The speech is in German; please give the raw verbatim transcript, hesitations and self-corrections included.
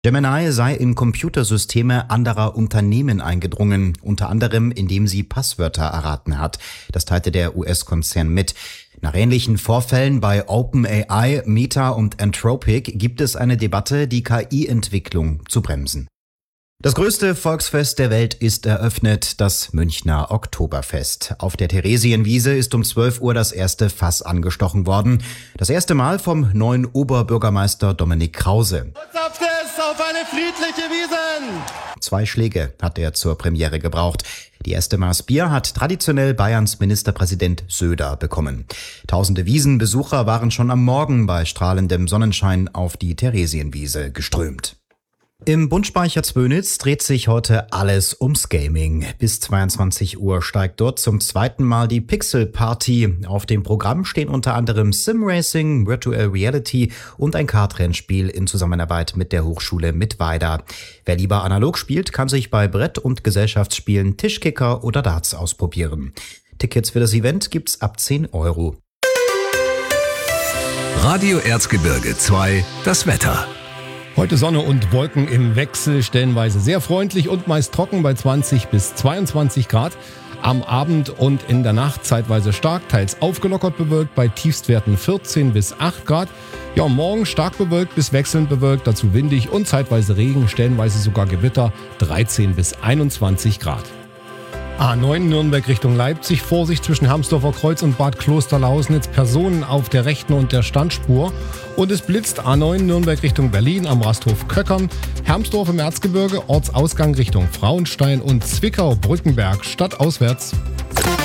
Gemini sei in Computersysteme anderer Unternehmen eingedrungen, unter anderem indem sie Passwörter erraten hat. Das teilte der U S-Konzern mit. Nach ähnlichen Vorfällen bei OpenAI, Meta und Anthropic gibt es eine Debatte, die K I-Entwicklung zu bremsen. Das größte Volksfest der Welt ist eröffnet, das Münchner Oktoberfest. Auf der Theresienwiese ist um zwölf Uhr das erste Fass angestochen worden. Das erste Mal vom neuen Oberbürgermeister Dominik Krause. Auf eine friedliche Wiesn! Zwei Schläge hat er zur Premiere gebraucht. Die erste Maß Bier hat traditionell Bayerns Ministerpräsident Söder bekommen. Tausende Wiesenbesucher waren schon am Morgen bei strahlendem Sonnenschein auf die Theresienwiese geströmt. Im Bundspeicher Zwönitz dreht sich heute alles ums Gaming. Bis zweiundzwanzig Uhr steigt dort zum zweiten Mal die Pixel Party. Auf dem Programm stehen unter anderem Simracing, Virtual Reality und ein Kartrennspiel in Zusammenarbeit mit der Hochschule Mittweida. Wer lieber analog spielt, kann sich bei Brett- und Gesellschaftsspielen, Tischkicker oder Darts ausprobieren. Tickets für das Event gibt's ab zehn Euro. Radio Erzgebirge zwei, das Wetter. Heute Sonne und Wolken im Wechsel, stellenweise sehr freundlich und meist trocken bei zwanzig bis zweiundzwanzig Grad. Am Abend und in der Nacht zeitweise stark, teils aufgelockert bewölkt bei Tiefstwerten vierzehn bis acht Grad. Ja, morgen stark bewölkt bis wechselnd bewölkt, dazu windig und zeitweise Regen, stellenweise sogar Gewitter, dreizehn bis einundzwanzig Grad. A neun Nürnberg Richtung Leipzig, Vorsicht zwischen Hermsdorfer Kreuz und Bad Klosterlausnitz, Personen auf der rechten und der Standspur. Und es blitzt A neun Nürnberg Richtung Berlin am Rasthof Köckern, Hermsdorf im Erzgebirge, Ortsausgang Richtung Frauenstein und Zwickau-Brückenberg stadtauswärts.